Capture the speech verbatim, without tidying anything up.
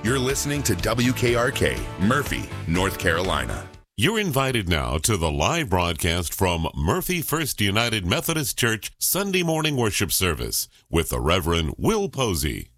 You're listening to W K R K, Murphy, North Carolina. You're invited now to the live broadcast from Murphy First United Methodist Church Sunday morning worship service with the Reverend Will Posey.